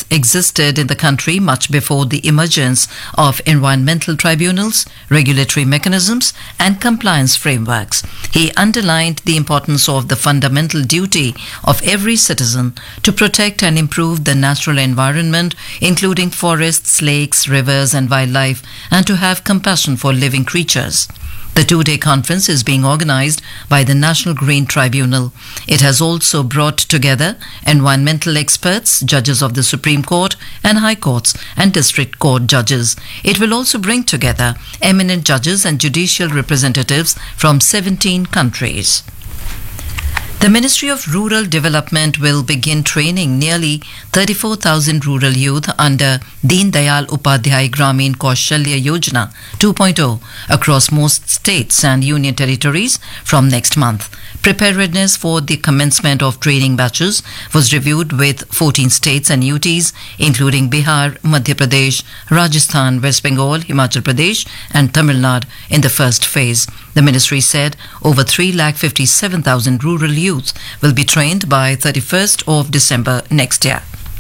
existed in the country much before the emergence of environmental tribunals, regulatory mechanisms, and compliance frameworks. He underlined the importance of the fundamental duty of every citizen to protect and improve the natural environment, including forests, lakes, rivers, and wildlife, and to have compassion for living creatures. The two-day conference is being organized by the National Green Tribunal. It has also brought together environmental experts, judges of the Supreme Court and High Courts, and District Court judges. It will also bring together eminent judges and judicial representatives from 17 countries. The Ministry of Rural Development will begin training nearly 34,000 rural youth under Deen Dayal Upadhyay Gramin Kaushalya Yojana 2.0 across most states and union territories from next month. Preparedness for the commencement of training batches was reviewed with 14 states and UTs, including Bihar, Madhya Pradesh, Rajasthan, West Bengal, Himachal Pradesh, and Tamil Nadu in the first phase. The ministry said over 3,57,000 rural youth will be trained by 31st of December next year.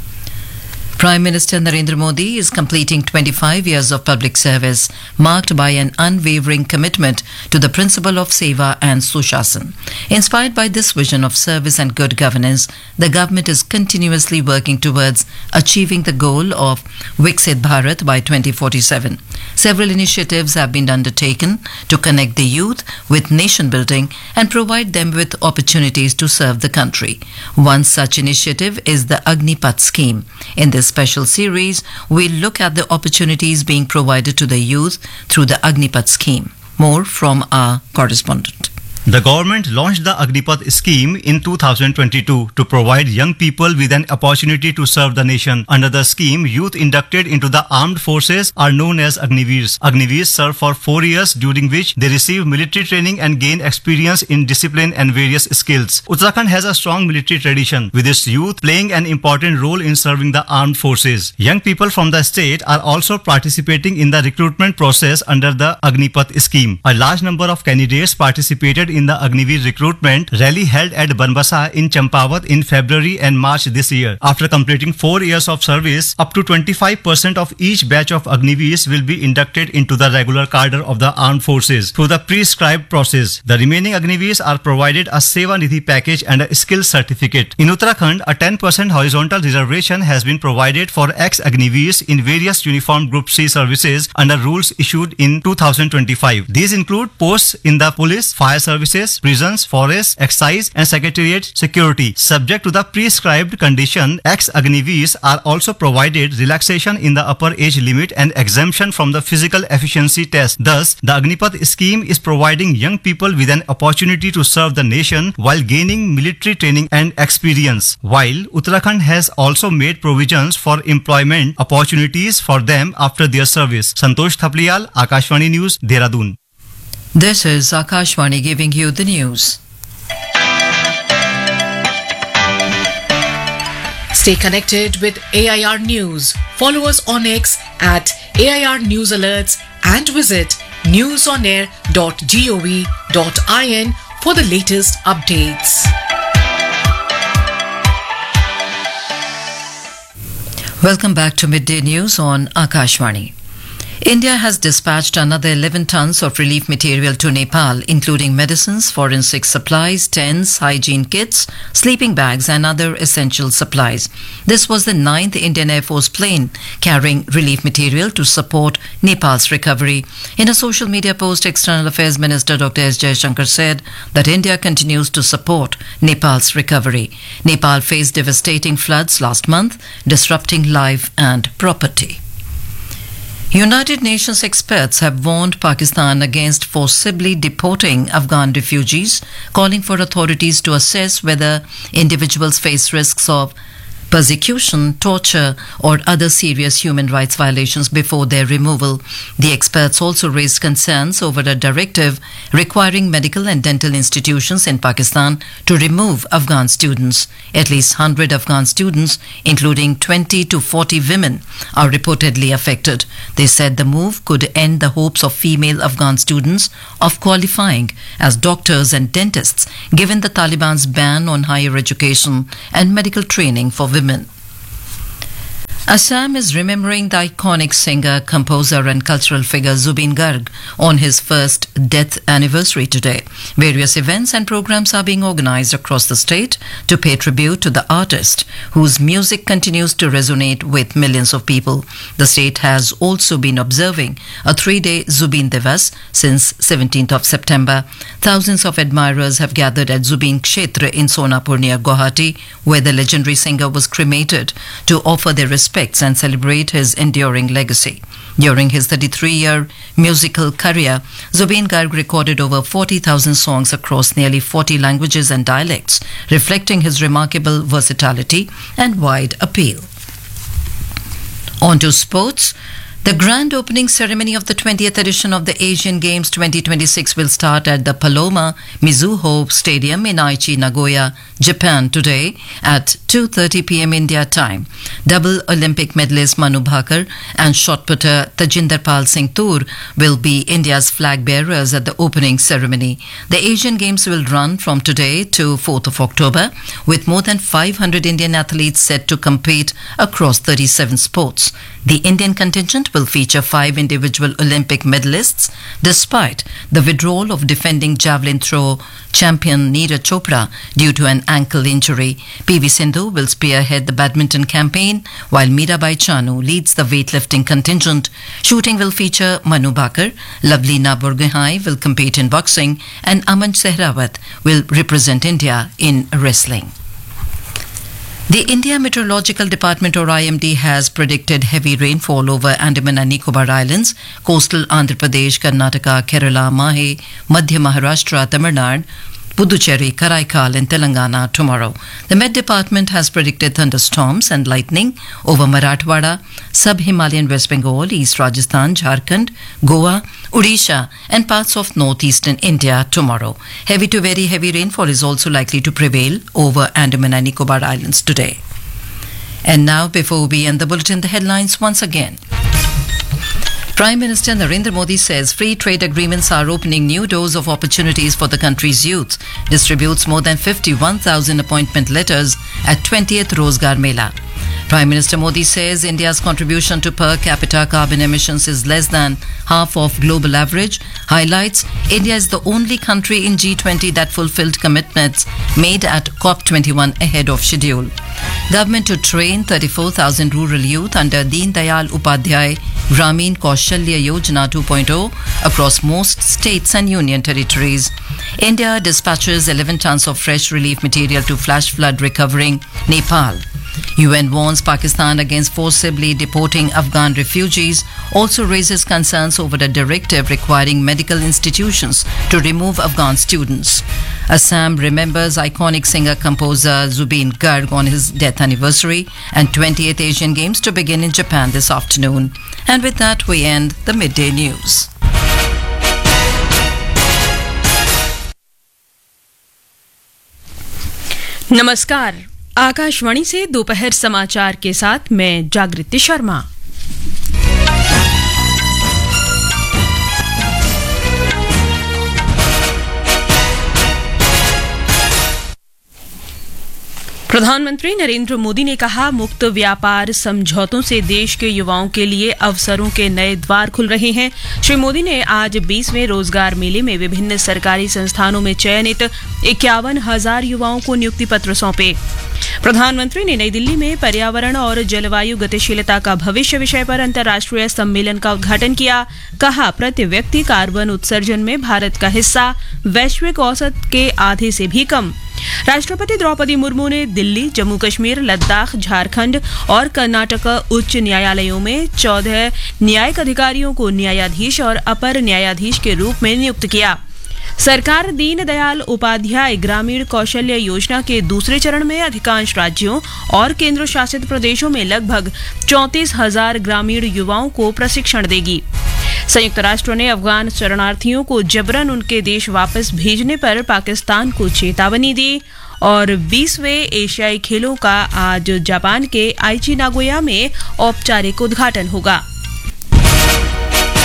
Prime Minister Narendra Modi is completing 25 years of public service, marked by an unwavering commitment to the principle of Seva and Sushasana. Inspired by this vision of service and good governance, the government is continuously working towards achieving the goal of Viksit Bharat by 2047. Several initiatives have been undertaken to connect the youth with nation building and provide them with opportunities to serve the country. One such initiative is the Agnipath scheme. In this special series, we look at the opportunities being provided to the youth through the Agnipath scheme. More from our correspondent. The government launched the Agnipath scheme in 2022 to provide young people with an opportunity to serve the nation. Under the scheme, youth inducted into the armed forces are known as Agniveers. Agniveers serve for 4 years, during which they receive military training and gain experience in discipline and various skills. Uttarakhand has a strong military tradition, with its youth playing an important role in serving the armed forces. Young people from the state are also participating in the recruitment process under the Agnipath scheme. A large number of candidates participated in the Agniveer recruitment rally held at Banbasa in Champawat in February and March this year. After completing 4 years of service, up to 25% of each batch of Agniveers will be inducted into the regular cadre of the armed forces through the prescribed process. The remaining Agniveers are provided a Seva Nidhi package and a skill certificate. In Uttarakhand, a 10% horizontal reservation has been provided for ex-Agniveers in various uniformed Group C services under rules issued in 2025. These include posts in the police, fire services, prisons, forests, excise and secretariat security. Subject to the prescribed condition, ex-Agniveers are also provided relaxation in the upper age limit and exemption from the physical efficiency test. Thus, the Agnipath scheme is providing young people with an opportunity to serve the nation while gaining military training and experience. While Uttarakhand has also made provisions for employment opportunities for them after their service. Santosh Thapliyal, Akashvani News, Dehradun. This is Akashvani giving you the news. Stay connected with AIR News. Follow us on X at AIR News Alerts and visit newsonair.gov.in for the latest updates. Welcome back to Midday News on Akashvani. India has dispatched another 11 tons of relief material to Nepal, including medicines, forensic supplies, tents, hygiene kits, sleeping bags and other essential supplies. This was the 9th Indian Air Force plane carrying relief material to support Nepal's recovery. In a social media post, External Affairs Minister Dr. S. Jaishankar said that India continues to support Nepal's recovery. Nepal faced devastating floods last month, disrupting life and property. United Nations experts have warned Pakistan against forcibly deporting Afghan refugees, calling for authorities to assess whether individuals face risks of persecution, torture, or other serious human rights violations before their removal. The experts also raised concerns over a directive requiring medical and dental institutions in Pakistan to remove Afghan students. At least 100 Afghan students, including 20 to 40 women, are reportedly affected. They said the move could end the hopes of female Afghan students of qualifying as doctors and dentists, given the Taliban's ban on higher education and medical training for women. Assam is remembering the iconic singer, composer and cultural figure Zubeen Garg on his first death anniversary today. Various events and programs are being organized across the state to pay tribute to the artist, whose music continues to resonate with millions of people. The state has also been observing a 3-day Zubeen Divas since 17th of September. Thousands of admirers have gathered at Zubeen Kshetra in Sonapur near Guwahati, where the legendary singer was cremated to offer their respects and celebrate his enduring legacy. During his 33-year musical career, Zubeen Garg recorded over 40,000 songs across nearly 40 languages and dialects, reflecting his remarkable versatility and wide appeal. On to sports. The grand opening ceremony of the 20th edition of the Asian Games 2026 will start at the Paloma Mizuho Stadium in Aichi, Nagoya, Japan today at 2:30 p.m. India time. Double Olympic medalist Manu Bhaker and shot putter Tajinder Pal Singh Toor will be India's flag bearers at the opening ceremony. The Asian Games will run from today to 4th of October, with more than 500 Indian athletes set to compete across 37 sports. The Indian contingent will feature 5 individual Olympic medalists, despite the withdrawal of defending javelin throw champion Neeraj Chopra due to an ankle injury. PV Sindhu will spearhead the badminton campaign, while Mirabai Chanu leads the weightlifting contingent. Shooting will feature Manu Bhaker, Lovelina Borgohain will compete in boxing, and Aman Sehrawat will represent India in wrestling. The India Meteorological Department, or IMD, has predicted heavy rainfall over Andaman and Nicobar Islands, coastal Andhra Pradesh, Karnataka, Kerala, Mahe, Madhya Maharashtra, Tamil Nadu, Puducherry, Karaikal and Telangana tomorrow. The Met Department has predicted thunderstorms and lightning over Marathwada, sub-Himalayan West Bengal, East Rajasthan, Jharkhand, Goa, Odisha and parts of northeastern India tomorrow. Heavy to very heavy rainfall is also likely to prevail over Andaman and Nicobar Islands today. And now, before we end the bulletin, the headlines once again. Prime Minister Narendra Modi says free trade agreements are opening new doors of opportunities for the country's youth. Distributes more than 51,000 appointment letters at 20th Rozgar Mela. Prime Minister Modi says India's contribution to per capita carbon emissions is less than half of global average. Highlights India is the only country in G20 that fulfilled commitments made at COP21 ahead of schedule. Government to train 34,000 rural youth under Deen Dayal Upadhyay Gramin Kaushalya Yojana 2.0 across most states and union territories. India dispatches 11 tons of fresh relief material to flash flood recovering Nepal. UN warns Pakistan against forcibly deporting Afghan refugees, also raises concerns over the directive requiring medical institutions to remove Afghan students. Assam remembers iconic singer-composer Zubeen Garg on his death anniversary, and 20th Asian Games to begin in Japan this afternoon. And with that, we end the midday news. नमस्कार, आकाशवाणी से दोपहर समाचार के साथ मैं जागृति शर्मा। प्रधानमंत्री नरेंद्र मोदी ने कहा, मुक्त व्यापार समझौतों से देश के युवाओं के लिए अवसरों के नए द्वार खुल रहे हैं। श्री मोदी ने आज 20वें रोजगार मेले में विभिन्न सरकारी संस्थानों में चयनित 51,000 युवाओं को नियुक्ति पत्र सौंपे। प्रधानमंत्री ने नई दिल्ली में पर्यावरण और जलवायु गतिशीलता का भविष्य विषय पर अंतर्राष्ट्रीय सम्मेलन का उद्घाटन किया। कहा, प्रति व्यक्ति कार्बन उत्सर्जन में भारत का हिस्सा वैश्विक औसत के आधे से भी कम। राष्ट्रपति द्रौपदी मुर्मू ने दिल्ली, जम्मू कश्मीर, लद्दाख, झारखंड और कर्नाटक उच्च न्यायालयों में 14 न्यायिक अधिकारियों को न्यायाधीश और अपर न्यायाधीश के रूप में नियुक्त किया। सरकार दीन दयाल उपाध्याय ग्रामीण कौशल्य योजना के दूसरे चरण में अधिकांश राज्यों और केंद्र शासित प्रदेशों में लगभग 34,000 ग्रामीण युवाओं को प्रशिक्षण देगी। संयुक्त राष्ट्र ने अफगान शरणार्थियों को जबरन उनके देश वापस भेजने पर पाकिस्तान को चेतावनी दी। और 20वें एशियाई खेलों का आज जापान के आइची नागोया में औपचारिक उद्घाटन होगा।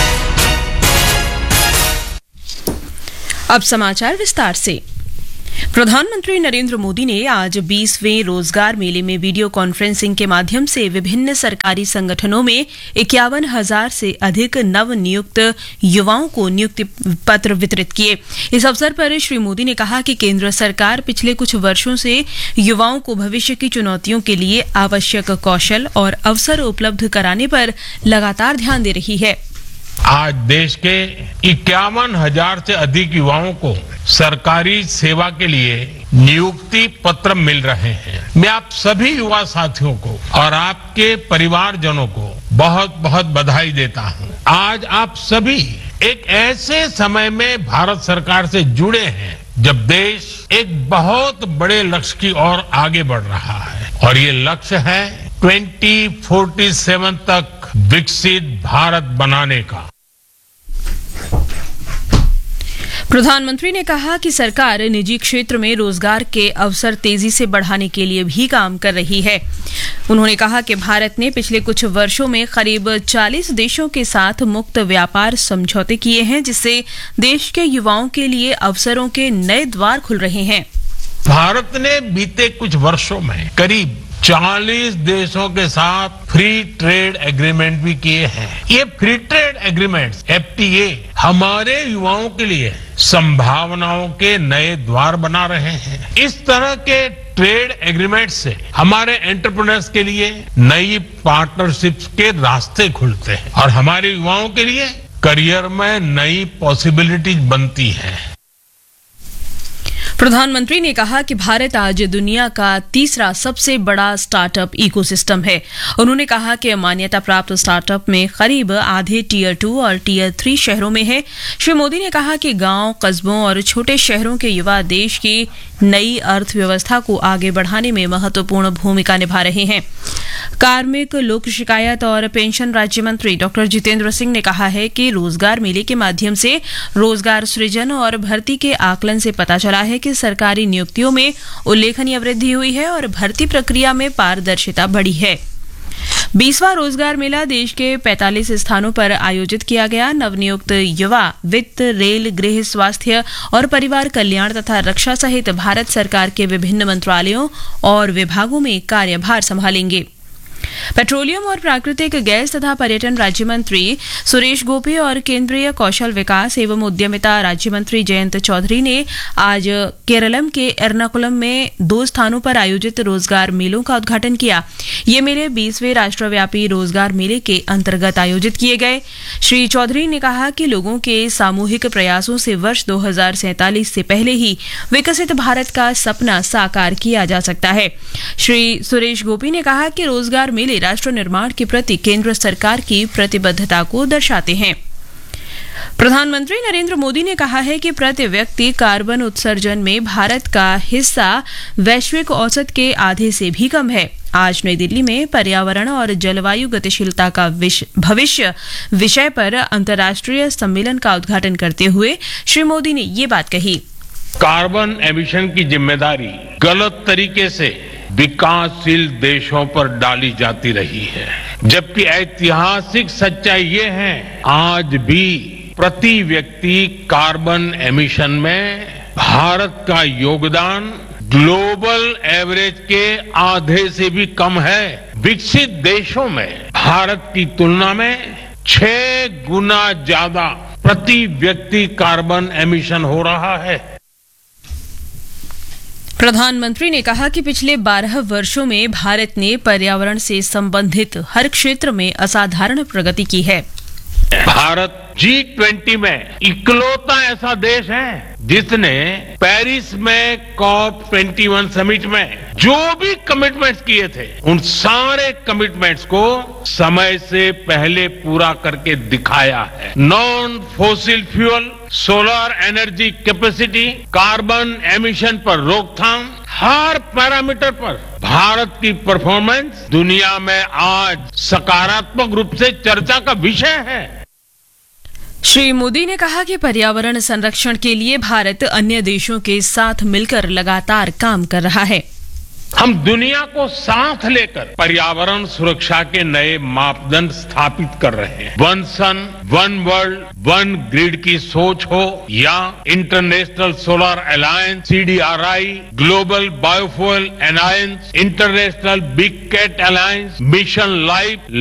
अब समाचार विस्तार से। प्रधानमंत्री नरेंद्र मोदी ने आज 20वें रोजगार मेले में वीडियो कॉन्फ्रेंसिंग के माध्यम से विभिन्न सरकारी संगठनों में 51,000 से अधिक नव नियुक्त युवाओं को नियुक्ति पत्र वितरित किए। इस अवसर पर श्री मोदी ने कहा कि केंद्र सरकार पिछले कुछ वर्षों से युवाओं को भविष्य की चुनौतियों के लिए आवश्यक कौशल और अवसर उपलब्ध कराने पर लगातार ध्यान दे रही है। आज देश के 51,000 से अधिक युवाओं को सरकारी सेवा के लिए नियुक्ति पत्र मिल रहे हैं। मैं आप सभी युवा साथियों को और आपके परिवारजनों को बहुत बहुत बधाई देता हूं। आज आप सभी एक ऐसे समय में भारत सरकार से जुड़े हैं जब देश एक बहुत बड़े लक्ष्य की ओर आगे बढ़ रहा है और ये लक्ष्य है 2047 तक विकसित भारत बनाने का। प्रधानमंत्री ने कहा कि सरकार निजी क्षेत्र में रोजगार के अवसर तेजी से बढ़ाने के लिए भी काम कर रही है। उन्होंने कहा कि भारत ने पिछले कुछ वर्षों में करीब 40 देशों के साथ मुक्त व्यापार समझौते किए हैं, जिससे देश के युवाओं के लिए अवसरों के नए द्वार खुल रहे हैं। भारत ने बीते कुछ वर्षों में करीब 40 देशों के साथ फ्री ट्रेड एग्रीमेंट भी किए हैं। ये फ्री ट्रेड एग्रीमेंट्स FTA हमारे युवाओं के लिए संभावनाओं के नए द्वार बना रहे हैं। इस तरह के ट्रेड एग्रीमेंट से हमारे एंटरप्रेन्योर्स के लिए नई पार्टनरशिप्स के रास्ते खुलते हैं और हमारे युवाओं के लिए करियर में नई पॉसिबिलिटीज बनती हैं। प्रधानमंत्री ने कहा कि भारत आज दुनिया का तीसरा सबसे बड़ा स्टार्टअप इकोसिस्टम है। उन्होंने कहा कि मान्यता प्राप्त स्टार्टअप में करीब आधे टियर 2 और टियर 3 शहरों में है। श्री मोदी ने कहा कि गांव, कस्बों और छोटे शहरों के युवा देश की नई अर्थव्यवस्था को आगे बढ़ाने में महत्वपूर्ण भूमिका निभा रहे हैं। कार्मिक, लोक शिकायत और पेंशन राज्य मंत्री डॉक्टर जितेंद्र सिंह ने कहा है कि रोजगार मेले के माध्यम से रोजगार सृजन और भर्ती के आकलन से पता चला है कि सरकारी नियुक्तियों में उल्लेखनीय वृद्धि हुई है और भर्ती प्रक्रिया में पारदर्शिता बढ़ी है। 20वां रोजगार मेला देश के 45 स्थानों पर आयोजित किया गया। नवनियुक्त युवा वित्त, रेल, गृह, स्वास्थ्य और परिवार कल्याण तथा रक्षा सहित भारत सरकार के विभिन्न मंत्रालयों और विभागों में कार्यभार संभालेंगे। पेट्रोलियम और प्राकृतिक गैस तथा पर्यटन राज्य मंत्री सुरेश गोपी और केंद्रीय कौशल विकास एवं उद्यमिता राज्य मंत्री जयंत चौधरी ने आज केरलम के एर्नाकुलम में 2 स्थानों पर आयोजित रोजगार मेलों का उद्घाटन किया। ये मेले 20वें राष्ट्रव्यापी रोजगार मेले के अंतर्गत आयोजित किए गए। श्री चौधरी ने कहा कि लोगों के सामूहिक प्रयासों से वर्ष 2047 से पहले ही विकसित भारत का सपना साकार किया जा सकता है। श्री सुरेश गोपी ने कहा कि रोजगार मेले राष्ट्र निर्माण के प्रति केंद्र सरकार की प्रतिबद्धता को दर्शाते हैं। प्रधानमंत्री नरेंद्र मोदी ने कहा है कि प्रति व्यक्ति कार्बन उत्सर्जन में भारत का हिस्सा वैश्विक औसत के आधे से भी कम है। आज नई दिल्ली में पर्यावरण और जलवायु गतिशीलता का भविष्य विषय पर अंतर्राष्ट्रीय सम्मेलन का उद्घाटन करते हुए श्री मोदी ने ये बात कही। कार्बन एमिशन की जिम्मेदारी गलत तरीके से विकासशील देशों पर डाली जाती रही है, जबकि ऐतिहासिक सच्चाई ये है आज भी प्रति व्यक्ति कार्बन एमिशन में भारत का योगदान ग्लोबल एवरेज के आधे से भी कम है। विकसित देशों में भारत की तुलना में 6 गुना ज्यादा प्रति व्यक्ति कार्बन एमिशन हो रहा है। प्रधानमंत्री ने कहा कि पिछले 12 वर्षों में भारत ने पर्यावरण से संबंधित हर क्षेत्र में असाधारण प्रगति की है। भारत G20 में इकलौता ऐसा देश है जिसने पेरिस में COP21 समिट में जो भी कमिटमेंट्स किए थे उन सारे कमिटमेंट्स को समय से पहले पूरा करके दिखाया है। Non fossil fuel, solar energy capacity, carbon emission पर रोकथाम, हर पैरामीटर पर भारत की परफॉर्मेंस दुनिया में आज सकारात्मक रूप से चर्चा का विषय है। श्री मोदी ने कहा कि पर्यावरण संरक्षण के लिए भारत अन्य देशों के साथ मिलकर लगातार काम कर रहा है। हम दुनिया को साथ लेकर पर्यावरण सुरक्षा के नए मापदंड स्थापित कर रहे हैं। वन सन, वन वर्ल्ड, वन ग्रिड की सोच हो या international solar alliance, CDRI, global biofuel alliance, international big cat alliance, mission life,